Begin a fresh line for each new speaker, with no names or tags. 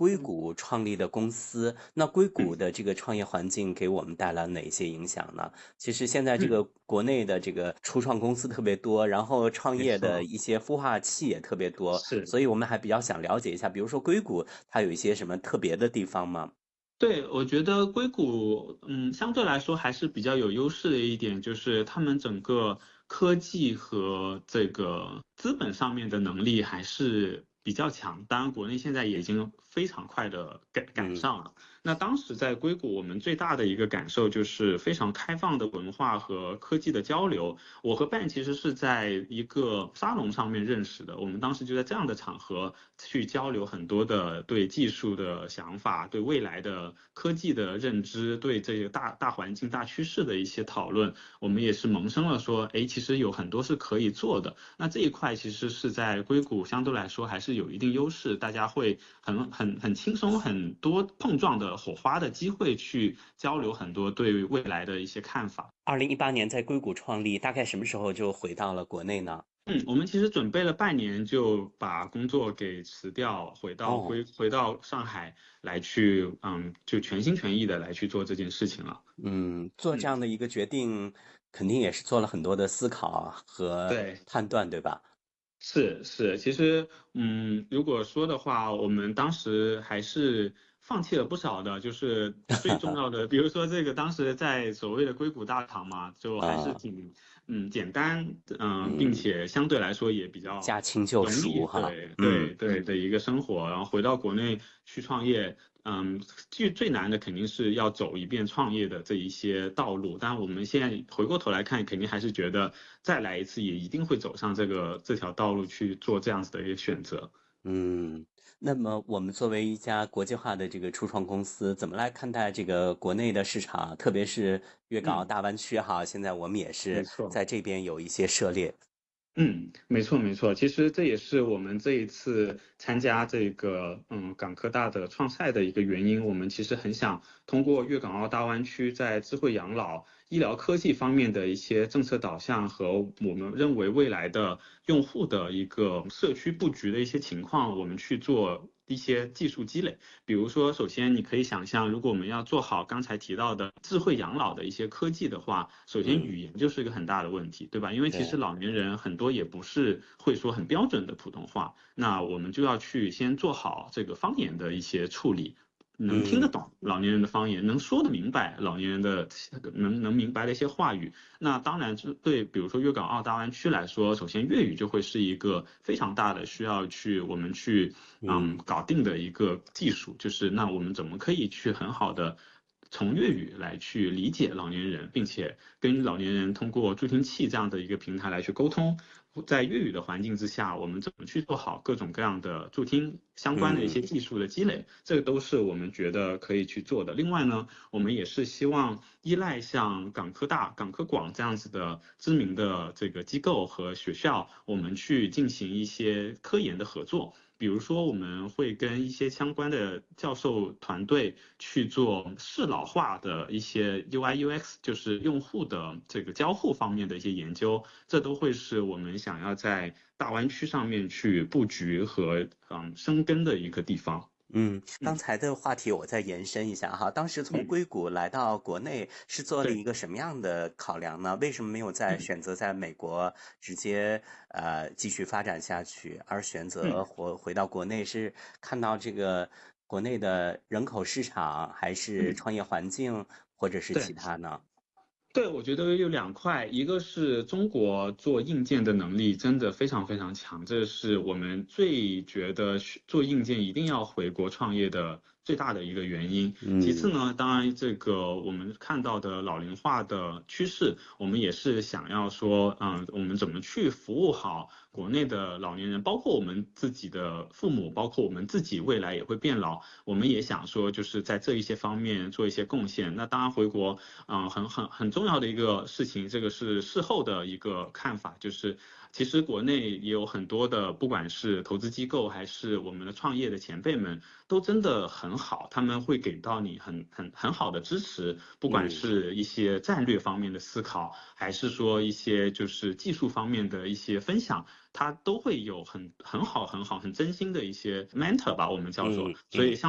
硅谷创立的公司，那硅谷的这个创业环境给我们带来哪些影响呢？其实现在这个
嗯，
国内的这个初创公司特别多，然后创业的
没错，
一些孵化器也特别多，
是。
所以我们还比较想了解一下，比如说硅谷它有一些什么特别的地方吗？
对，我觉得硅谷，相对来说还是比较有优势的一点，就是他们整个科技和这个资本上面的能力还是比较强。当然，国内现在也已经非常快的赶
嗯。
上了。那当时在硅谷，我们最大的一个感受就是非常开放的文化和科技的交流。我和伴其实是在一个沙龙上面认识的，我们当时就在这样的场合去交流很多的对技术的想法，对未来的科技的认知，对这个大环境、大趋势的一些讨论。我们也是萌生了说，哎，其实有很多是可以做的。那这一块其实是在硅谷相对来说还是有一定优势，大家会很轻松，很多碰撞的火花的机会去交流很多对未来的一些看法。
2018年在硅谷创立，大概什么时候就回到了国内呢？
我们其实准备了半年就把工作给辞掉，
哦。
回到上海来去，就全心全意的来去做这件事情了。
做这
嗯，
样的一个决定，肯定也是做了很多的思考和
对。
判断，对吧？
是是，其实如果说的话，我们当时还是放弃了不少的，就是最重要的，比如说这个当时在所谓的硅谷大厂嘛，就还是
啊。
挺简单，并
嗯，
且相对来说也比较
驾轻就
容易，
熟哈。
对对对的一个生活，然后回到国内去创业，最难的肯定是要走一遍创业的这一些道路，但我们现在回过头来看，肯定还是觉得再来一次也一定会走上这条道路去做这样子的一个选择。
嗯，那么我们作为一家国际化的这个初创公司，怎么来看待这个国内的市场，特别是粤港澳
嗯，
大湾区哈？现在我们也是
没错。
在这边有一些涉猎。
没错没错，其实这也是我们这一次参加这个港科大的创赛的一个原因。我们其实很想通过粤港澳大湾区在智慧养老、医疗科技方面的一些政策导向和我们认为未来的用户的一个社区布局的一些情况，我们去做一些技术积累。比如说，首先你可以想象，如果我们要做好刚才提到的智慧养老的一些科技的话，首先
嗯，
语言就是一个很大的问题，对吧？因为其实
对。
老年人很多也不是会说很标准的普通话，那我们就要去先做好这个方言的一些处理。能听得
嗯。
懂老年人的方言，能说得明白老年人的能明白的一些话语，那当然，这对比如说粤港澳大湾区来说，首先粤语就会是一个非常大的需要我们去
嗯。
搞定的一个技术，就是那我们怎么可以去很好的从粤语来去理解老年人，并且跟老年人通过助听器这样的一个平台来去沟通，在粤语的环境之下，我们怎么去做好各种各样的助听相关的一些
嗯。
技术的积累，这个都是我们觉得可以去做的。另外呢，我们也是希望依赖像港科大、港科广这样子的知名的这个机构和学校，我们去进行一些科研的合作。比如说，我们会跟一些相关的教授团队去做适老化的一些 UI UX，就是用户的这个交互方面的一些研究，这都会是我们想要在大湾区上面去布局和生根的一个地方。
刚
嗯
才的话题我再延伸一下哈，当时从
嗯，
硅谷来到国内是做了
对。
一个什么样的考量呢？为什么没有选择在美国直接继续发展下去，而选择
嗯
回到国内？是看到这个国内的人口市场，还是
嗯，
创业环境，或者是其
对。
他呢？
对，我觉得有两块，一个是中国做硬件的能力真的非常非常强，这是我们最觉得做硬件一定要回国创业的最大的一个原因。其次
嗯。
呢，当然这个我们看到的老龄化的趋势，我们也是想要说，我们怎么去服务好国内的老年人，包括我们自己的父母，包括我们自己未来也会变老，我们也想说，就是在这一些方面做一些贡献。那当然回国。很重要的一个事情，这个是事后的一个看法，就是其实国内也有很多的，不管是投资机构还是我们的创业的前辈们，都真的很好，他们会给到你很好的支持，不管
嗯。
是一些战略方面的思考，还是说一些就是技术方面的一些分享。他都会有很好很真心的一些 mentor 吧，我们叫做，
嗯。
所以
嗯。
相